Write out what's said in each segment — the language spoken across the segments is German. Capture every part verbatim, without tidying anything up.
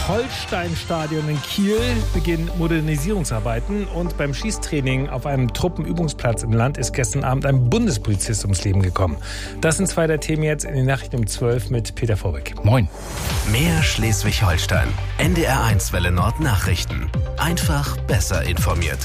Schleswig-Holstein-Stadion in Kiel beginnen Modernisierungsarbeiten und beim Schießtraining auf einem Truppenübungsplatz im Land ist gestern Abend ein Bundespolizist ums Leben gekommen. Das sind zwei der Themen jetzt in den Nachrichten um zwölf mit Peter Vorbeck. Moin. Mehr Schleswig-Holstein. N D R eins Welle Nord Nachrichten. Einfach besser informiert.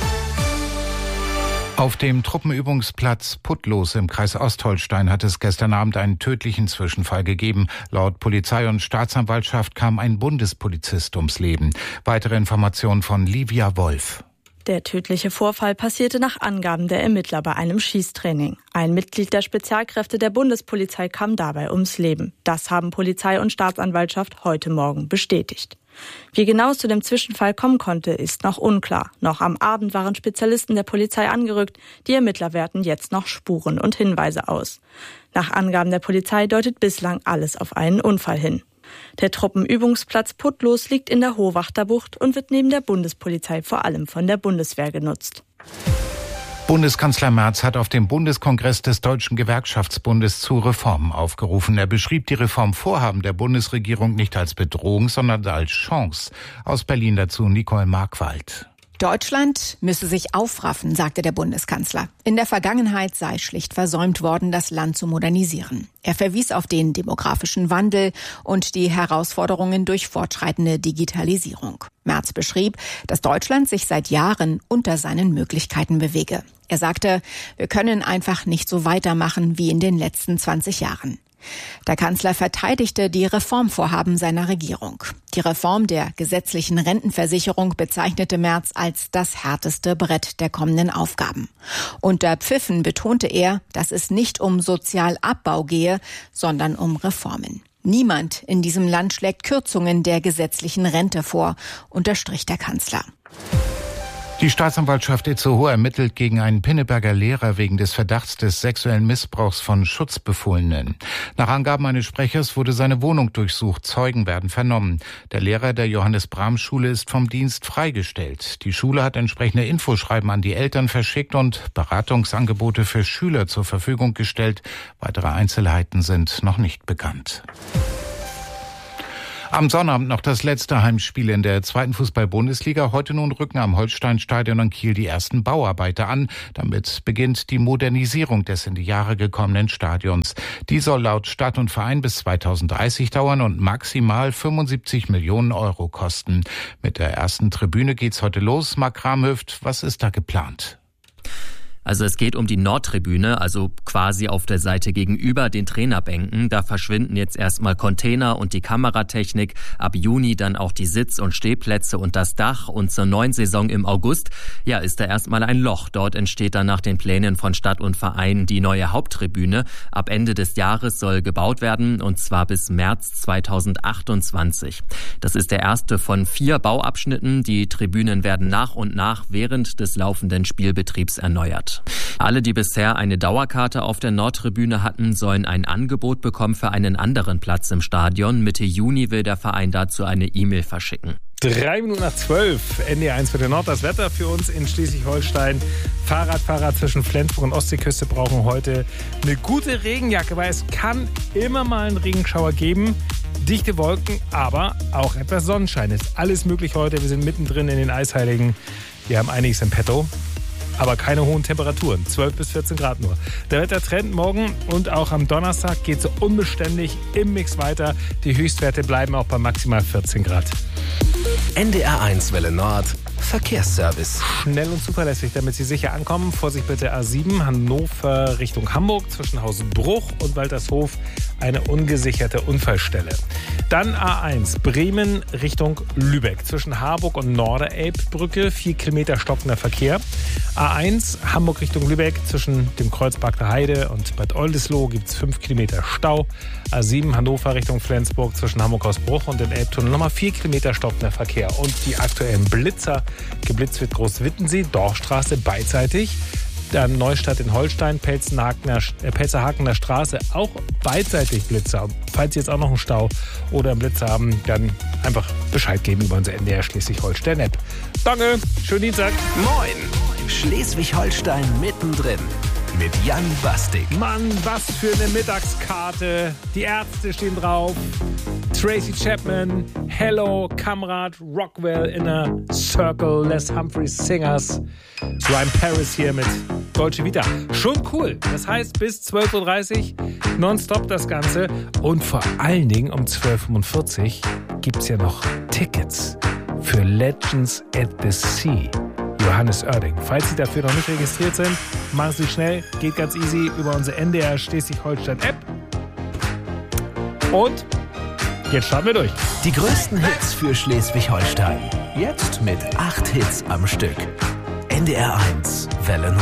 Auf dem Truppenübungsplatz Putlos im Kreis Ostholstein hat es gestern Abend einen tödlichen Zwischenfall gegeben. Laut Polizei und Staatsanwaltschaft kam ein Bundespolizist ums Leben. Weitere Informationen von Livia Wolf. Der tödliche Vorfall passierte nach Angaben der Ermittler bei einem Schießtraining. Ein Mitglied der Spezialkräfte der Bundespolizei kam dabei ums Leben. Das haben Polizei und Staatsanwaltschaft heute Morgen bestätigt. Wie genau es zu dem Zwischenfall kommen konnte, ist noch unklar. Noch am Abend waren Spezialisten der Polizei angerückt. Die Ermittler werten jetzt noch Spuren und Hinweise aus. Nach Angaben der Polizei deutet bislang alles auf einen Unfall hin. Der Truppenübungsplatz Putlos liegt in der Hohwachterbucht und wird neben der Bundespolizei vor allem von der Bundeswehr genutzt. Bundeskanzler Merz hat auf dem Bundeskongress des Deutschen Gewerkschaftsbundes zu Reformen aufgerufen. Er beschrieb die Reformvorhaben der Bundesregierung nicht als Bedrohung, sondern als Chance. Aus Berlin dazu Nicole Markwald. Deutschland müsse sich aufraffen, sagte der Bundeskanzler. In der Vergangenheit sei schlicht versäumt worden, das Land zu modernisieren. Er verwies auf den demografischen Wandel und die Herausforderungen durch fortschreitende Digitalisierung. Merz beschrieb, dass Deutschland sich seit Jahren unter seinen Möglichkeiten bewege. Er sagte, wir können einfach nicht so weitermachen wie in den letzten zwanzig Jahren. Der Kanzler verteidigte die Reformvorhaben seiner Regierung. Die Reform der gesetzlichen Rentenversicherung bezeichnete Merz als das härteste Brett der kommenden Aufgaben. Unter Pfiffen betonte er, dass es nicht um Sozialabbau gehe, sondern um Reformen. Niemand in diesem Land schlägt Kürzungen der gesetzlichen Rente vor, unterstrich der Kanzler. Die Staatsanwaltschaft Itzehoe ermittelt gegen einen Pinneberger Lehrer wegen des Verdachts des sexuellen Missbrauchs von Schutzbefohlenen. Nach Angaben eines Sprechers wurde seine Wohnung durchsucht, Zeugen werden vernommen. Der Lehrer der Johannes-Brahm-Schule ist vom Dienst freigestellt. Die Schule hat entsprechende Infoschreiben an die Eltern verschickt und Beratungsangebote für Schüler zur Verfügung gestellt. Weitere Einzelheiten sind noch nicht bekannt. Am Sonnabend noch das letzte Heimspiel in der zweiten Fußball-Bundesliga. Heute nun rücken am Holsteinstadion in Kiel die ersten Bauarbeiter an. Damit beginnt die Modernisierung des in die Jahre gekommenen Stadions. Die soll laut Stadt und Verein bis zweitausenddreißig dauern und maximal fünfundsiebzig Millionen Euro kosten. Mit der ersten Tribüne geht's heute los. Marc Kramhöft, was ist da geplant? Also es geht um die Nordtribüne, also quasi auf der Seite gegenüber den Trainerbänken. Da verschwinden jetzt erstmal Container und die Kameratechnik. Ab Juni dann auch die Sitz- und Stehplätze und das Dach. Und zur neuen Saison im August, ja, ist da erstmal ein Loch. Dort entsteht dann nach den Plänen von Stadt und Verein die neue Haupttribüne. Ab Ende des Jahres soll gebaut werden und zwar bis März zweitausendachtundzwanzig. Das ist der erste von vier Bauabschnitten. Die Tribünen werden nach und nach während des laufenden Spielbetriebs erneuert. Alle, die bisher eine Dauerkarte auf der Nordtribüne hatten, sollen ein Angebot bekommen für einen anderen Platz im Stadion. Mitte Juni will der Verein dazu eine E-Mail verschicken. Drei Minuten nach zwölf, N D R eins für den Nord. Das Wetter für uns in Schleswig-Holstein. Fahrradfahrer zwischen Flensburg und Ostseeküste brauchen heute eine gute Regenjacke, weil es kann immer mal einen Regenschauer geben. Dichte Wolken, aber auch etwas Sonnenschein. Ist alles möglich heute. Wir sind mittendrin in den Eisheiligen. Wir haben einiges im Petto. Aber keine hohen Temperaturen, zwölf bis vierzehn Grad nur. Der Wettertrend morgen und auch am Donnerstag geht so unbeständig im Mix weiter. Die Höchstwerte bleiben auch bei maximal vierzehn Grad. N D R eins Welle Nord Verkehrsservice. Schnell und zuverlässig, damit Sie sicher ankommen. Vorsicht bitte A sieben, Hannover Richtung Hamburg, zwischen Hausbruch und Waltershof eine ungesicherte Unfallstelle. Dann A eins, Bremen Richtung Lübeck, zwischen Harburg und Norderelbbrücke, vier Kilometer stockender Verkehr. A eins, Hamburg Richtung Lübeck, zwischen dem Kreuz Bagda Heide und Bad Oldesloe gibt es fünf Kilometer Stau. A sieben, Hannover Richtung Flensburg, zwischen Hamburg-Hausbruch und dem Elbtunnel nochmal vier Kilometer stockender Verkehr. Und die aktuellen Blitzer. Geblitzt wird Großwittensee, Dorfstraße beidseitig. Dann Neustadt in Holstein, Pelzerhakener, äh, Pelzerhakener Straße, auch beidseitig Blitzer. Falls Sie jetzt auch noch einen Stau oder einen Blitzer haben, dann einfach Bescheid geben über unsere N D R Schleswig-Holstein-App. Danke, schönen Dienstag. Moin, Schleswig-Holstein mittendrin. mit Jan Bastik. Mann, was für eine Mittagskarte. Die Ärzte stehen drauf. Tracy Chapman, Hello, Kamrat, Rockwell, Inner Circle, Les Humphreys Singers. Ryan Paris hier mit Dolce Vita. Schon cool. Das heißt, bis zwölf Uhr dreißig nonstop das Ganze. Und vor allen Dingen um zwölf Uhr fünfundvierzig gibt es ja noch Tickets für Legends at the Sea. Johannes Oerding. Falls Sie dafür noch nicht registriert sind, machen Sie schnell. Geht ganz easy über unsere N D R Schleswig-Holstein-App. Und jetzt starten wir durch. Die größten Hits für Schleswig-Holstein. Jetzt mit acht Hits am Stück. N D R eins, Welle Nord.